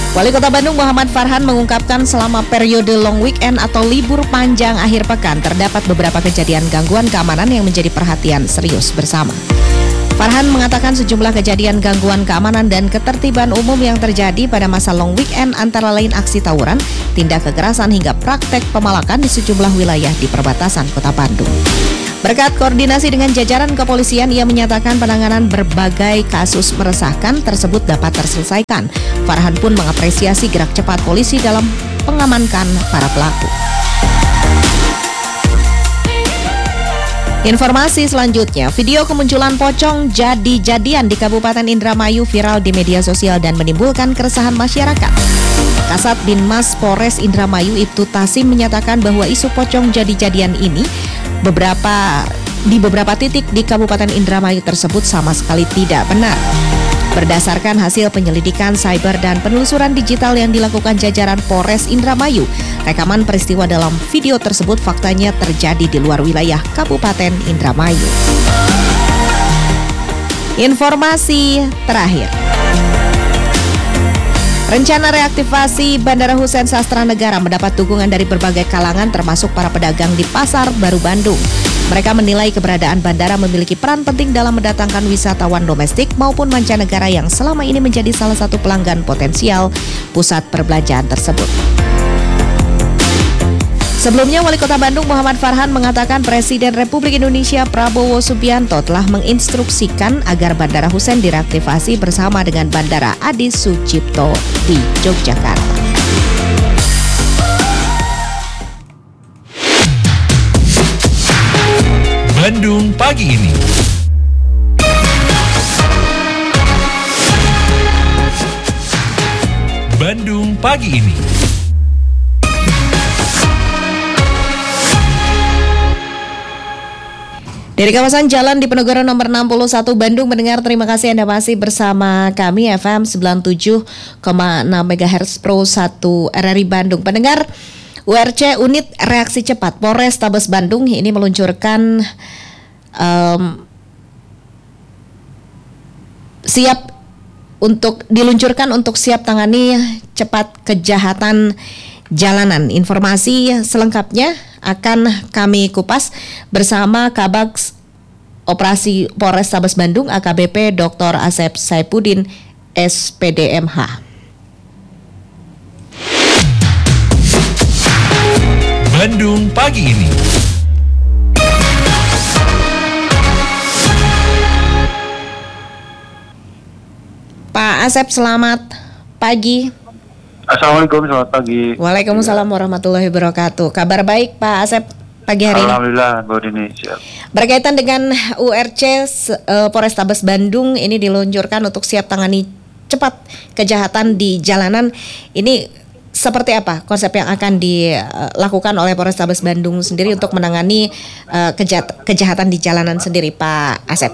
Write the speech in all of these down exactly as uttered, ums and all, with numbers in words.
Wali Kota Bandung Muhammad Farhan mengungkapkan selama periode long weekend atau libur panjang akhir pekan terdapat beberapa kejadian gangguan keamanan yang menjadi perhatian serius bersama. Farhan mengatakan sejumlah kejadian gangguan keamanan dan ketertiban umum yang terjadi pada masa long weekend antara lain aksi tawuran, tindak kekerasan hingga praktek pemalakan di sejumlah wilayah di perbatasan Kota Bandung. Berkat koordinasi dengan jajaran kepolisian, ia menyatakan penanganan berbagai kasus meresahkan tersebut dapat terselesaikan. Farhan pun mengapresiasi gerak cepat polisi dalam mengamankan para pelaku. Informasi selanjutnya, video kemunculan pocong jadi-jadian di Kabupaten Indramayu viral di media sosial dan menimbulkan keresahan masyarakat. Kasat Binmas Polres Indramayu Ibtu Tasim menyatakan bahwa isu pocong jadi-jadian ini beberapa di beberapa titik di Kabupaten Indramayu tersebut sama sekali tidak benar. Berdasarkan hasil penyelidikan cyber dan penelusuran digital yang dilakukan jajaran Polres Indramayu, rekaman peristiwa dalam video tersebut faktanya terjadi di luar wilayah Kabupaten Indramayu. Informasi terakhir. Rencana reaktivasi Bandara Husein Sastra Negara mendapat dukungan dari berbagai kalangan termasuk para pedagang di Pasar Baru Bandung. Mereka menilai keberadaan bandara memiliki peran penting dalam mendatangkan wisatawan domestik maupun mancanegara yang selama ini menjadi salah satu pelanggan potensial pusat perbelanjaan tersebut. Sebelumnya, Wali Kota Bandung Muhammad Farhan mengatakan Presiden Republik Indonesia Prabowo Subianto telah menginstruksikan agar Bandara Husein direaktivasi bersama dengan Bandara Adi Sucipto di Yogyakarta. Bandung pagi ini. Bandung pagi ini. Dari kawasan Jalan Diponegoro nomor enam puluh satu Bandung, mendengar, terima kasih Anda masih bersama kami F M sembilan puluh tujuh koma enam megahertz Pro satu R R I Bandung. Pendengar, U R C Unit Reaksi Cepat Polrestabes Bandung ini meluncurkan um, siap untuk diluncurkan untuk siap tangani cepat kejahatan jalanan. Informasi selengkapnya akan kami kupas bersama Kabag Operasi Polrestabes Bandung A K B P Doktor Asep Saipudin S P D M H. Bandung pagi ini. Pak Asep, selamat pagi. Assalamualaikum, selamat pagi. Waalaikumsalam warahmatullahi wabarakatuh. Kabar baik Pak Asep pagi hari ini? Alhamdulillah, Bu Dini, siap. Berkaitan dengan U R C uh, Polrestabes Bandung ini diluncurkan untuk siap tangani cepat kejahatan di jalanan. Ini seperti apa konsep yang akan dilakukan oleh Polrestabes Bandung sendiri untuk menangani uh, kejahat, kejahatan di jalanan sendiri, Pak Asep?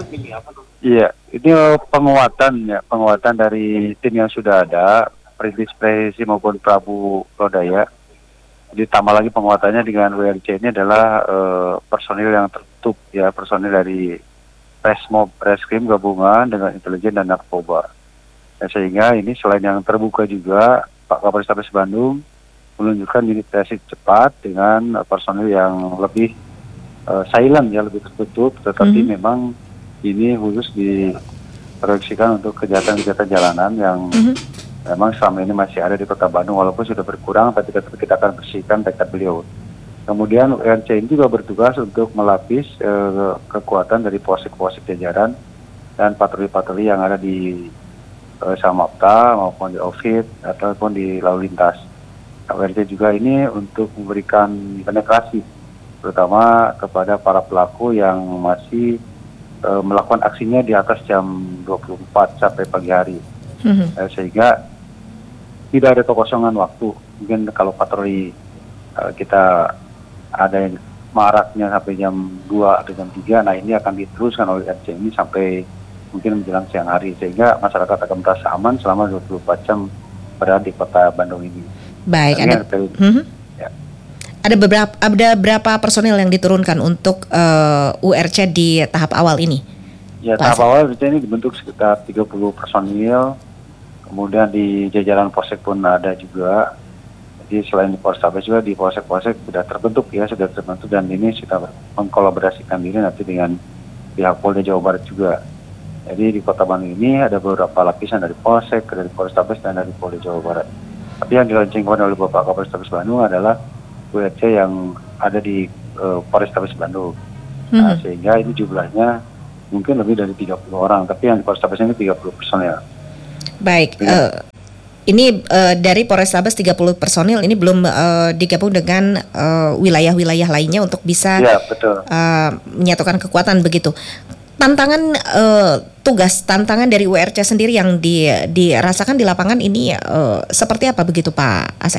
Iya, ini penguatan ya, penguatan dari tim yang sudah ada, Predispresi maupun Prabu Lodaya. Ditambah lagi penguatannya dengan U R C ini adalah uh, personil yang tertutup ya, personil dari Resmob Reskrim gabungan dengan intelijen dan narkoba. Ya, sehingga ini selain yang terbuka juga, Pak Kapolres Bandung menunjukkan unit reaksi cepat dengan uh, personil yang lebih uh, silent ya, lebih tertutup, tetapi mm-hmm. memang ini khusus diproyeksikan untuk kejahatan-kejahatan jalanan yang mm-hmm. memang selama ini masih ada di Kota Bandung, walaupun sudah berkurang, tapi kita, kita akan bersihkan tekad beliau. Kemudian U R C ini juga bertugas untuk melapis eh, kekuatan dari polsek-polsek jajaran dan patroli-patroli yang ada di eh, Samapta maupun di Ofit ataupun di lalu lintas. U R C juga ini untuk memberikan penetrasi, terutama kepada para pelaku yang masih eh, melakukan aksinya di atas jam dua puluh empat sampai pagi hari. Mm-hmm. Eh, sehingga tidak ada kekosongan waktu. Mungkin kalau patroli uh, kita ada yang maraknya sampai jam dua atau jam tiga, nah ini akan diteruskan oleh R C ini sampai mungkin menjelang siang hari, sehingga masyarakat akan merasa aman selama dua puluh empat jam berada di Kota Bandung ini. Baik, ada, hmm. ya. ada beberapa ada berapa personil yang diturunkan untuk uh, U R C di tahap awal ini? Ya, tahap awal U R C ini dibentuk sekitar tiga puluh personil. kemudian di jajaran Polsek pun ada juga. Jadi selain di Polrestabes juga di Polsek-Polsek sudah terbentuk ya, sudah terbentuk dan ini sudah mengkolaborasikan diri nanti dengan pihak Polda Jawa Barat juga. Jadi di Kota Bandung ini ada beberapa lapisan dari Polsek, dari Polrestabes dan dari Polda Jawa Barat. Tapi yang dilancengkan oleh Bapak Kapolrestabes Bandung adalah W R C yang ada di uh, Polrestabes Bandung. Hmm. Nah, sehingga ini jumlahnya mungkin lebih dari tiga puluh orang, tapi yang di Polrestabes ini tiga puluh personel. Baik, ya. uh, ini uh, dari Polrestabes tiga puluh personil, ini belum uh, digabung dengan uh, wilayah-wilayah lainnya untuk bisa ya, betul. Uh, menyatukan kekuatan begitu. Tantangan uh, tugas, tantangan dari W R C sendiri yang di, dirasakan di lapangan ini uh, seperti apa begitu Pak Asep?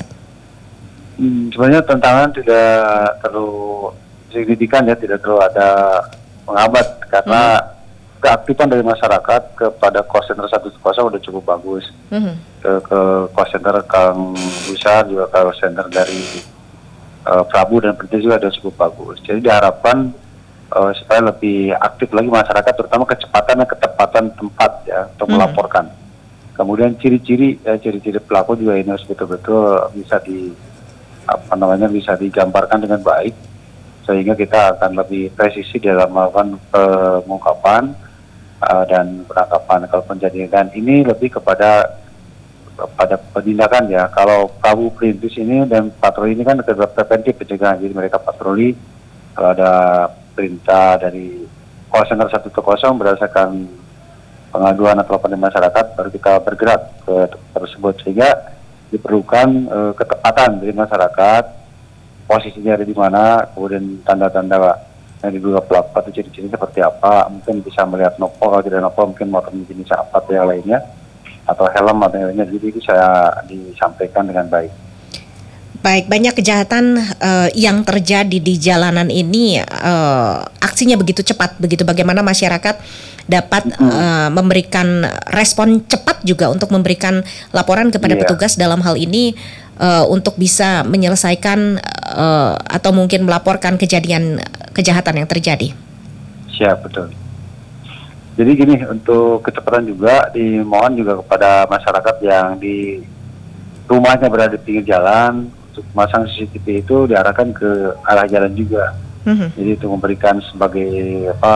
Hmm, sebenarnya tantangan tidak terlalu signifikan ya, tidak terlalu ada menghambat karena hmm. keaktifan dari masyarakat kepada call center satu kosong udah cukup bagus. Mm-hmm. Ke, ke call center Kang Besar juga call center dari uh, Prabu dan Perintis juga udah cukup bagus. Jadi diharapkan uh, supaya lebih aktif lagi masyarakat, terutama kecepatan dan ketepatan tempat ya untuk mm-hmm. melaporkan. Kemudian ciri-ciri ya, ciri-ciri pelaku juga ini harus betul-betul bisa di apa namanya bisa digambarkan dengan baik sehingga kita akan lebih presisi dalam melakukan pengungkapan Uh, dan penangkapan kalau penjadian. Dan ini lebih kepada pada penindakan ya. Kalau Prabu Perintis ini dan patroli ini kan preventif pencegahan, jadi mereka patroli kalau ada perintah dari call center satu kosong berdasarkan pengaduan atau laporan dari masyarakat baru kita bergerak ke tersebut, sehingga diperlukan uh, ketepatan dari masyarakat, posisinya ada di mana, kemudian tanda-tanda yang diduga pelaku atau ciri-ciri seperti apa, mungkin bisa melihat nopo, kalau tidak nopo mungkin motor jenis apa atau yang lainnya, atau helm atau yang lainnya, jadi itu saya disampaikan dengan baik. Baik, banyak kejahatan uh, yang terjadi di jalanan ini, uh, aksinya begitu cepat, begitu bagaimana masyarakat dapat hmm. uh, memberikan respon cepat juga untuk memberikan laporan kepada yeah. petugas dalam hal ini uh, untuk bisa menyelesaikan uh, atau mungkin melaporkan kejadian kejahatan yang terjadi. Siap, betul. Jadi gini, untuk kecepatan juga dimohon juga kepada masyarakat yang di rumahnya berada di pinggir jalan, untuk memasang C C T V itu diarahkan ke arah jalan juga. Mm-hmm. Jadi itu memberikan sebagai apa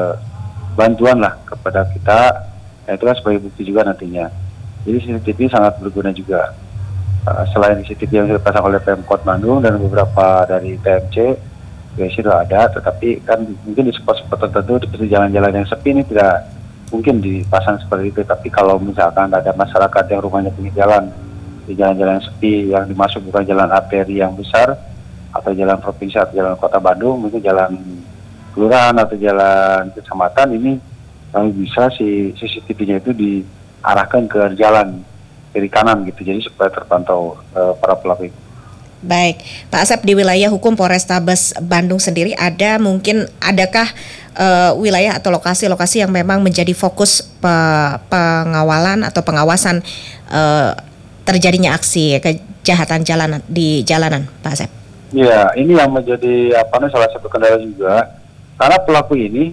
bantuan lah kepada kita, ya itu kan sebagai bukti juga nantinya. Jadi C C T V sangat berguna juga. Uh, selain C C T V yang dipasang oleh Pemkot Bandung dan beberapa dari T M C, ya sudah ada, tetapi kan mungkin di spot-spot tertentu di jalan-jalan yang sepi ini tidak mungkin dipasang seperti itu. Tapi kalau misalkan ada masyarakat yang rumahnya pinggir jalan, di jalan-jalan yang sepi yang dimasuk bukan jalan arteri yang besar atau jalan provinsi atau jalan kota Bandung, mungkin jalan kelurahan atau jalan kecamatan, ini kami bisa si C C T V-nya itu diarahkan ke jalan kiri kanan gitu, jadi supaya terpantau uh, para pelaku. Baik, Pak Asep, di wilayah hukum Polrestabes Bandung sendiri ada mungkin adakah uh, wilayah atau lokasi-lokasi yang memang menjadi fokus pe- pengawalan atau pengawasan uh, terjadinya aksi kejahatan jalanan di jalanan, Pak Asep? Ya, ini yang menjadi apa namanya salah satu kendala juga. Karena pelaku ini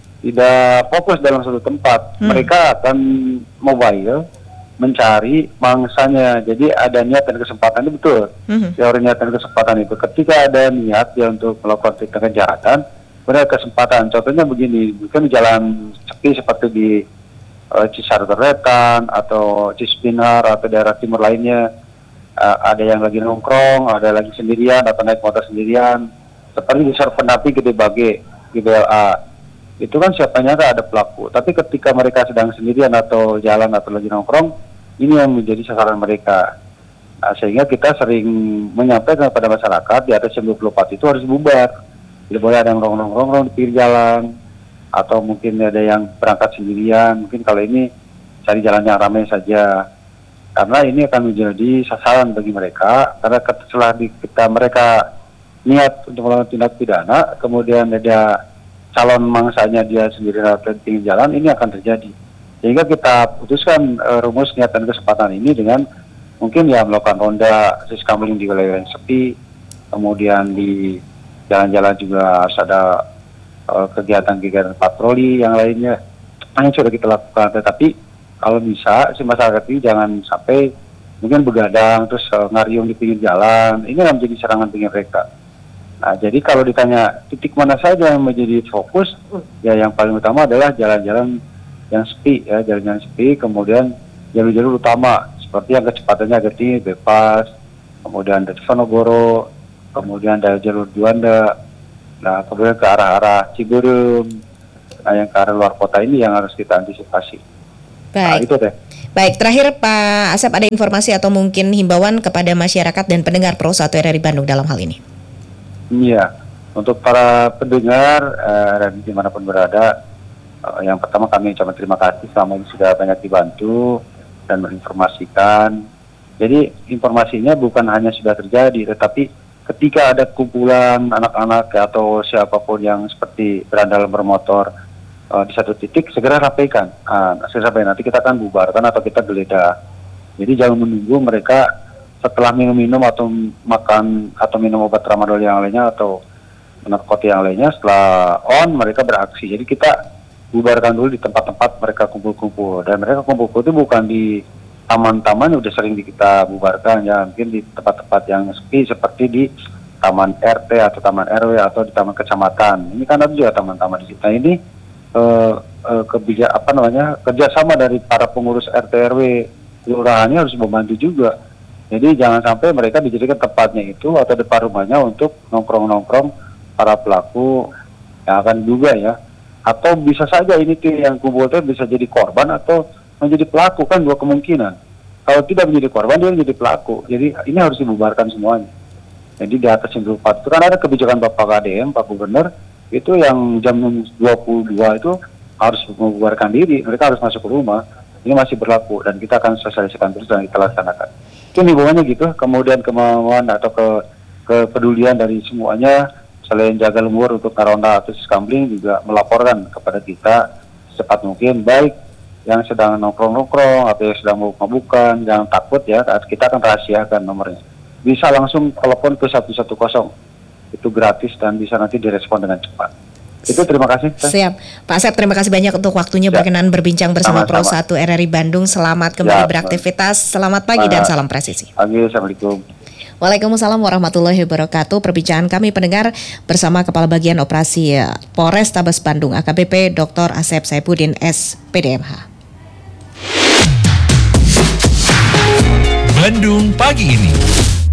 tidak fokus dalam satu tempat, hmm. mereka akan mobile mencari mangsanya. Jadi ada niat dan kesempatan, itu betul. Hmm. Teori niat dan kesempatan itu, ketika ada niat ya untuk melakukan tindakan kejahatan, ada kesempatan. Contohnya begini, mungkin jalan sepi seperti di uh, Cisarua atau Cispinar atau daerah timur lainnya, uh, ada yang lagi nongkrong, ada lagi sendirian atau naik motor sendirian, seperti di Sarpenapi Gede Bage G B L A, itu kan siapa nyangka ada pelaku. Tapi ketika mereka sedang sendirian atau jalan atau lagi nongkrong, ini yang menjadi sasaran mereka. Nah, sehingga kita sering menyampaikan kepada masyarakat di atas jam dua puluh empat itu harus bubar. Tidak boleh ada yang nongkrong-nongkrong di pinggir jalan, atau mungkin ada yang berangkat sendirian. Mungkin kalau ini cari jalan yang ramai saja, karena ini akan menjadi sasaran bagi mereka. Karena setelah di, kita mereka niat untuk melakukan tindak pidana, kemudian ada calon mangsanya dia sendiri di pinggir jalan, ini akan terjadi. Sehingga kita putuskan uh, rumus niat dan kesempatan ini dengan mungkin ya melakukan ronda siskamling di wilayah yang sepi, kemudian di jalan-jalan juga harus ada uh, kegiatan-kegiatan patroli yang lainnya yang sudah kita lakukan. Tetapi kalau bisa si masyarakat ini jangan sampai mungkin begadang terus uh, ngariung di pinggir jalan, ini akan menjadi serangan pinggir mereka. Nah, jadi kalau ditanya titik mana saja yang menjadi fokus, ya yang paling utama adalah jalan-jalan yang sepi, ya jalan-jalan sepi, kemudian jalur-jalur utama seperti yang kecepatannya agak tinggi, bebas, kemudian dari Sonogoro, kemudian dari jalur Juanda, nah kemudian ke arah-arah Ciberem, nah yang ke arah luar kota ini yang harus kita antisipasi. Nah, Baik. itu deh. Baik, terakhir Pak Asep, ada informasi atau mungkin himbauan kepada masyarakat dan pendengar Pro satu R R I Bandung dalam hal ini? Iya, untuk para pendengar eh, dan dimanapun berada, eh, yang pertama kami ucapkan terima kasih selama ini sudah banyak dibantu dan menginformasikan. Jadi informasinya bukan hanya sudah terjadi, tetapi ketika ada kumpulan anak-anak atau siapapun yang seperti berandal bermotor uh, di satu titik, segera sampaikan. Nah, segera sampaikan, nanti kita akan bubarkan atau kita geledah. Jadi jangan menunggu mereka setelah minum-minum atau makan atau minum obat tramadol yang lainnya atau narkotik yang lainnya, setelah on mereka beraksi. Jadi kita bubarkan dulu di tempat-tempat mereka kumpul-kumpul. Dan mereka kumpul-kumpul itu bukan di taman-taman, udah sering di kita bubarkan, ya mungkin di tempat-tempat yang sepi seperti di taman R T atau taman R W atau di taman kecamatan. Ini kan ada juga taman-taman di kita ini eh, eh, kebijak apa namanya kerjasama dari para pengurus R T R W kelurahannya harus membantu juga. Jadi jangan sampai mereka dijadikan tempatnya itu atau depan rumahnya untuk nongkrong-nongkrong para pelaku yang akan juga ya. Atau bisa saja ini tuh yang kumpul itu bisa jadi korban atau menjadi pelaku, kan dua kemungkinan. Kalau tidak menjadi korban, dia menjadi pelaku. Jadi ini harus dibubarkan semuanya. Jadi di atas simpul empat itu kan ada kebijakan Bapak K D M, Pak Gubernur, itu yang jam dua puluh dua itu harus membubarkan diri, mereka harus masuk ke rumah. Ini masih berlaku dan kita akan sosialisasikan terus dan kita laksanakan. Itu hubungannya gitu, kemudian kemauan atau ke kepedulian dari semuanya, selain jaga lembur untuk Karonda atau Skambling juga melaporkan kepada kita secepat mungkin, baik yang sedang nongkrong-nongkrong atau yang sedang mabuk-mabukan, jangan takut ya, kita akan rahasiakan nomornya. Bisa langsung telepon ke satu satu nol, itu gratis dan bisa nanti direspon dengan cepat. Itu terima kasih. Siap. Pak Asep, terima kasih banyak untuk waktunya Ya. berkenan berbincang bersama Pro Sama-sama. satu R R I Bandung. Selamat kembali Ya, beraktivitas. Selamat pagi dan salam presisi. Pagi, Assalamualaikum. Waalaikumsalam warahmatullahi wabarakatuh. Perbincangan kami pendengar bersama Kepala Bagian Operasi Polrestabes Bandung A K B P Doktor Asep Saifuddin S P D M H. Bandung pagi ini.